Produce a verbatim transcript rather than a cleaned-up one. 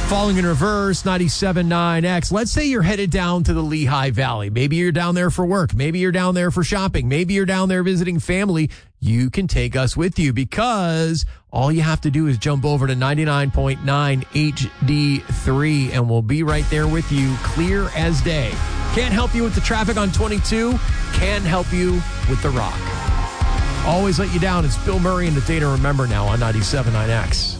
Falling in reverse, ninety-seven point nine X. Let's say you're headed down to the Lehigh Valley. Maybe you're down there for work. Maybe you're down there for shopping. Maybe you're down there visiting family. You can take us with you because all you have to do is jump over to ninety-nine point nine H D three and we'll be right there with you, clear as day. Can't help you with the traffic on twenty-two. Can help you with the rock. Always let you down. It's Bill Murray and the Day to Remember now on ninety-seven point nine X.